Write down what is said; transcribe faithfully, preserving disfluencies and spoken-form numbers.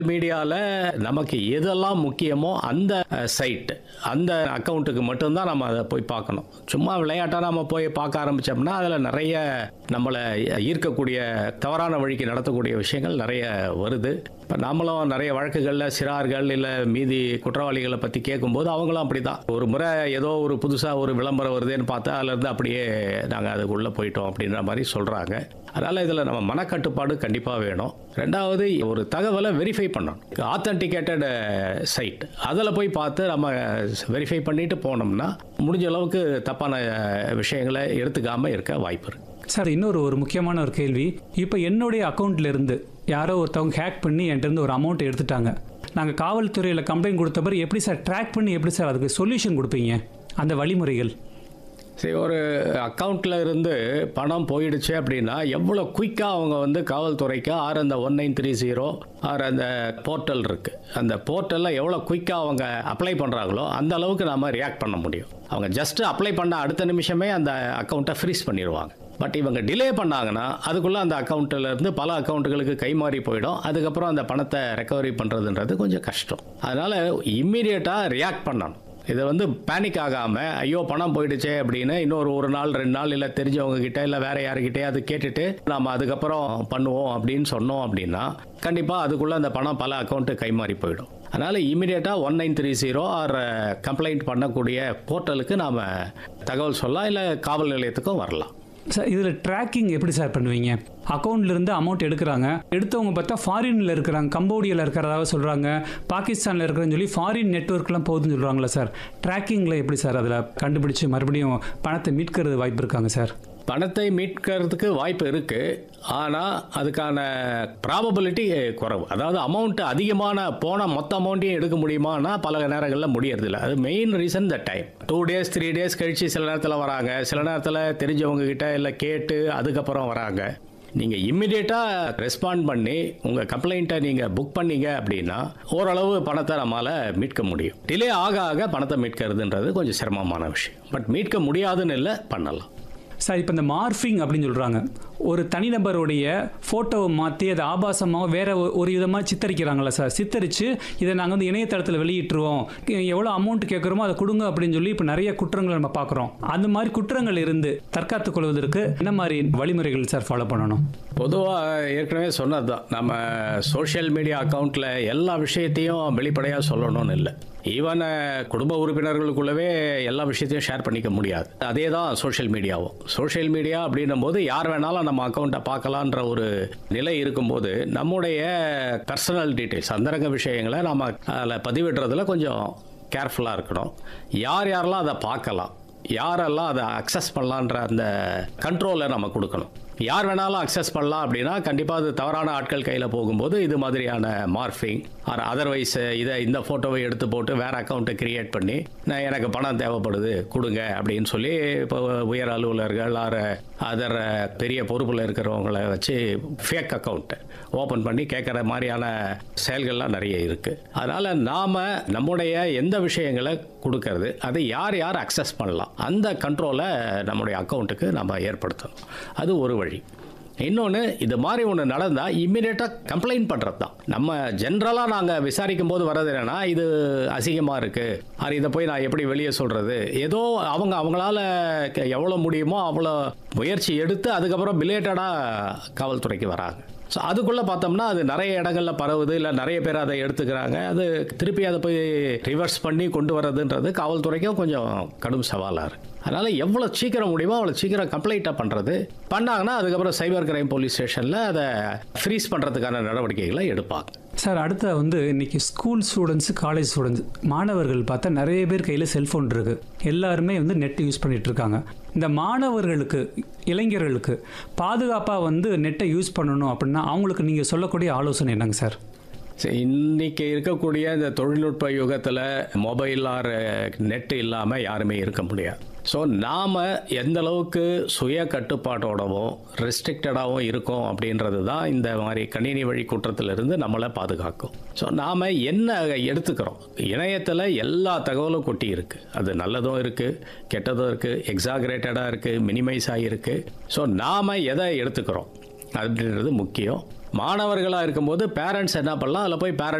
மீடியால நமக்கு எதெல்லாம் முக்கியமோ அந்த சைட் அந்த அக்கௌண்ட்டுக்கு மட்டும்தான் நம்ம அதை போய் பார்க்கணும். சும்மா விளையாட்டாக நம்ம போய் பார்க்க ஆரம்பித்தோம்னா அதில் நிறைய நம்மளை ஈர்க்கக்கூடிய தவறான வழிக்கு நடத்தக்கூடிய விஷயங்கள் நிறைய வருது. இப்போ நம்மளும் நிறைய வழக்குகளில் சிறார்கள் இல்லை மீதி குற்றவாளிகளை பற்றி கேட்கும்போது அவங்களும் அப்படி தான். ஒரு முறை ஏதோ ஒரு புதுசாக ஒரு விளம்பரம் வருதுன்னு பார்த்தா அதுலேருந்து அப்படியே நாங்கள் அதுக்குள்ளே போயிட்டோம் அப்படின்ற மாதிரி சொல்கிறாங்க. அதனால் இதில் நம்ம மனக்கட்டுப்பாடு கண்டிப்பாக வேணும். ரெண்டாவது, ஒரு தகவலை வெரிஃபை பண்ணணும். ஆத்தென்டிகேட்டட் சைட் அதில் போய் பார்த்து நம்ம வெரிஃபை பண்ணிட்டு போனோம்னா முடிஞ்ச அளவுக்கு தப்பான விஷயங்களை எடுத்துக்காமல் இருக்க வாய்ப்பு இருக்கு. சார், இன்னொரு ஒரு முக்கியமான ஒரு கேள்வி. இப்போ என்னுடைய அக்கௌண்ட்ல இருந்து யாரோ ஒருத்தவங்க ஹேக் பண்ணி என்கிட்ட இருந்து ஒரு அமௌண்ட் எடுத்துட்டாங்க. நாங்கள் காவல்துறையில் கம்ப்ளைண்ட் கொடுத்த பிறகு எப்படி சார் ட்ராக் பண்ணி எப்படி சார் அதுக்கு சொல்யூஷன் கொடுப்பீங்க? அந்த வழிமுறைகள். சரி, ஒரு அக்கௌண்ட்டில் இருந்து பணம் போயிடுச்சு அப்படின்னா எவ்வளோ குயிக்காக அவங்க வந்து காவல்துறைக்கு ஆறு அந்த ஒன் நைன் த்ரீ ஜீரோ ஆறு அந்த போர்ட்டல் இருக்குது, அந்த போர்ட்டலில் எவ்வளோ குயிக்காக அவங்க அப்ளை பண்ணுறாங்களோ அந்த அளவுக்கு நாம் ரியாக்ட் பண்ண முடியும். அவங்க ஜஸ்ட்டு அப்ளை பண்ண அடுத்த நிமிஷமே அந்த அக்கௌண்ட்டை ஃப்ரீஸ் பண்ணிடுவாங்க. பட் இவங்க டிலே பண்ணாங்கன்னா அதுக்குள்ளே அந்த அக்கௌண்ட்டிலேருந்து பல அக்கௌண்ட்டுகளுக்கு கைமாறி போயிடும். அதுக்கப்புறம் அந்த பணத்தை ரெக்கவரி பண்ணுறதுன்றது கொஞ்சம் கஷ்டம். அதனால் இம்மீடியட்டாக ரியாக்ட் பண்ணணும். இதை வந்து பேனிக் ஆகாமல் ஐயோ பணம் போயிடுச்சே அப்படின்னு இன்னொரு ஒரு நாள் ரெண்டு நாள் இல்லை தெரிஞ்சவங்க கிட்ட இல்லை வேற யாருக்கிட்டே அது கேட்டுட்டு நாம் அதுக்கப்புறம் பண்ணுவோம் அப்படின்னு சொன்னோம் அப்படின்னா கண்டிப்பாக அதுக்குள்ளே அந்த பணம் பல அக்கௌண்ட்டு கைமாறி போயிடும். அதனால் இமீடியட்டாக one nine three zero R complaint பண்ணக்கூடிய போர்ட்டலுக்கு நாம் தகவல் சொல்லலாம், இல்லை காவல் நிலையத்துக்கும் வரலாம். சார், இதில் ட்ராக்கிங் எப்படி சார் பண்ணுவீங்க? அக்கௌண்ட்லேருந்து அமௌண்ட் எடுக்கிறாங்க, எடுத்தவங்க பார்த்தா ஃபாரினில் இருக்கிறாங்க, கம்போடியாவில் இருக்கிறதாக சொல்கிறாங்க, பாகிஸ்தானில் இருக்கிறன்னு சொல்லி ஃபாரின் நெட்ஒர்க்லாம் போகுதுன்னு சொல்கிறாங்களா சார்? ட்ராக்கிங்கில் எப்படி சார் அதில் கண்டுபிடிச்சி மறுபடியும் பணத்தை மீட்கிறது வாய்ப்பு இருக்காங்க சார்? பணத்தை மீட்கிறதுக்கு வாய்ப்பு இருக்குது, ஆனால் அதுக்கான ப்ராபபிலிட்டி குறைவு. அதாவது அமௌண்ட் அதிகமான போன மொத்த அமௌண்ட்டையும் எடுக்க முடியுமானா பல நேரங்களில் முடியறதில்ல. அது main reason the time. Two days three days கழிச்சு சில நேரத்தில் வராங்க, சில நேரத்தில் தெரிஞ்சவங்க கிட்ட இல்லை கேட்டு அதுக்கப்புறம் வராங்க. நீங்கள் இம்மிடியேட்டாக ரெஸ்பாண்ட் பண்ணி உங்கள் கம்ப்ளைண்ட்டை நீங்கள் புக் பண்ணீங்க அப்படின்னா ஓரளவு பணத்தை நம்மளால் மீட்க முடியும். டிலே ஆக ஆக பணத்தை மீட்கிறதுன்றது கொஞ்சம் சிரமமான விஷயம். பட் மீட்க முடியாதுன்னு இல்லை, பண்ணலாம். சார், இப்போ இந்த மார்ஃபிங் அப்படின்னு சொல்கிறாங்க, ஒரு தனிநபருடைய ஃபோட்டோவை மாற்றி அதை ஆபாசமாக வேறு ஒரு விதமாக சித்தரிக்கிறாங்களா சார்? சித்தரித்து இதை நாங்கள் வந்து இணையதளத்தில் வெளியிட்டுருவோம், எவ்வளோ அமௌண்ட் கேட்குறோமோ அதை கொடுங்க அப்படின்னு சொல்லி இப்போ நிறைய குற்றங்களை நம்ம பார்க்குறோம். அந்த மாதிரி குற்றங்கள் இருந்து தற்காத்துக் கொள்வதற்கு என்ன மாதிரி வழிமுறைகள் சார் ஃபாலோ பண்ணணும்? பொதுவாக ஏற்கனவே சொன்னது தான், நம்ம சோஷியல் மீடியா அக்கௌண்ட்டில் எல்லா விஷயத்தையும் வெளிப்படையாக சொல்லணும்னு இல்லை. ஈவன் குடும்ப உறுப்பினர்களுக்குள்ளவே எல்லா விஷயத்தையும் ஷேர் பண்ணிக்க முடியாது. அதே தான் சோஷியல் மீடியாவும். சோஷியல் மீடியா அப்படின்னும் போது யார் வேணாலும் நம்ம அக்கௌண்ட்டை பார்க்கலான்ற ஒரு நிலை இருக்கும்போது நம்முடைய பர்சனல் டீட்டெயில்ஸ் அந்தரங்க விஷயங்களை நம்ம அதில் பதிவிடுறதுல கொஞ்சம் கேர்ஃபுல்லாக இருக்கணும். யார் யாரெல்லாம் அதை பார்க்கலாம், யாரெல்லாம் அதை அக்சஸ் பண்ணலான்ற அந்த கண்ட்ரோலை நம்ம கொடுக்கணும். யார் வேணாலும் அக்சஸ் பண்ணலாம் அப்படின்னா கண்டிப்பாக அது தவறான ஆட்கள் கையில் போகும்போது இது மாதிரியான மார்ஃபிங் ஆர் அதர்வைஸ் இதை இந்த ஃபோட்டோவை எடுத்து போட்டு வேறு அக்கௌண்ட்டை கிரியேட் பண்ணி நான் எனக்கு பணம் தேவைப்படுது கொடுங்க அப்படின்னு சொல்லி இப்போ உயர் அலுவலர்கள் ஆர் அதர் பெரிய பொறுப்பில் இருக்கிறவங்களை வச்சு ஃபேக் அக்கௌண்ட்டை ஓப்பன் பண்ணி கேட்குற மாதிரியான செயல்கள்லாம் நிறைய இருக்குது. அதனால் நாம் நம்முடைய எந்த விஷயங்களை கொடுக்கறது அதை யார் யார் அக்சஸ் பண்ணலாம் அந்த கண்ட்ரோலை நம்முடைய அக்கௌண்ட்டுக்கு நம்ம ஏற்படுத்தணும். அது ஒரு வழி. இன்னொன்று, இது மாதிரி ஒன்று நடந்தால் இம்மிடியேட்டாக கம்ப்ளைண்ட் பண்ணுறது தான். நம்ம ஜென்ரலாக நாங்கள் விசாரிக்கும் போது வர்றது என்னென்னா இது அசிங்கமாக இருக்குது, அது இதை போய் நான் எப்படி வெளியே சொல்கிறது, ஏதோ அவங்க அவங்களால எவ்வளோ முடியுமோ அவ்வளோ முயற்சி எடுத்து அதுக்கப்புறம் பிலேட்டடாக காவல்துறைக்கு வராங்க. ஸோ அதுக்குள்ளே பார்த்தோம்னா அது நிறைய இடங்களில் பரவுது, இல்லை நிறைய பேர் அதை எடுத்துக்கிறாங்க. அது திருப்பி அதை போய் ரிவர்ஸ் பண்ணி கொண்டு வர்றதுன்றது காவல்துறைக்கும் கொஞ்சம் கடும் சவாலாக இருக்குது. அதனால் எவ்வளோ சீக்கிரம் முடியுமோ அவ்வளோ சீக்கிரம் கம்ப்ளைண்ட்டாக பண்ணுறது பண்ணாங்கன்னா அதுக்கப்புறம் சைபர் கிரைம் போலீஸ் ஸ்டேஷனில் அதை ஃப்ரீஸ் பண்ணுறதுக்கான நடவடிக்கைகளை எடுப்பாங்க. சார், அடுத்த வந்து இன்னைக்கு ஸ்கூல் ஸ்டூடெண்ட்ஸு காலேஜ் ஸ்டூடெண்ட்ஸ் மாணவர்கள் பார்த்தா நிறைய பேர் கையில் செல்ஃபோன் இருக்குது, எல்லாருமே வந்து நெட் யூஸ் பண்ணிகிட்டு இருக்காங்க. இந்த மாணவர்களுக்கு இளைஞர்களுக்கு பாதுகாப்பாக வந்து நெட்டை யூஸ் பண்ணணும் அப்படின்னா அவங்களுக்கு நீங்கள் சொல்லக்கூடிய ஆலோசனை என்னங்க சார்? இன்னைக்கு இருக்கக்கூடிய இந்த தொழில்நுட்ப யுகத்தில் மொபைல் ஆர் நெட் இல்லாமல் யாருமே இருக்க முடியாது. ஸோ நாம் எந்த அளவுக்கு சுய கட்டுப்பாட்டோடவும் ரெஸ்ட்ரிக்டடாகவும் இருக்கோம் அப்படின்றது தான் இந்த மாதிரி கணினி வழி குற்றத்திலிருந்து நம்மளை பாதுகாக்கும். ஸோ நாம் என்ன எடுத்துக்கிறோம், இணையத்தில் எல்லா தகவலும் கொட்டி இருக்குது. அது நல்லதும் இருக்குது, கெட்டதும் இருக்குது, எக்ஸாகரேட்டடாக இருக்குது, மினிமைஸ் ஆகியிருக்கு. ஸோ நாம் எதை எடுத்துக்கிறோம் அப்படின்றது முக்கியம். மாணவர்களாக இருக்கும்போது பேரண்ட்ஸ் என்ன பண்ணலாம், அதில் போய் பேரண்ட்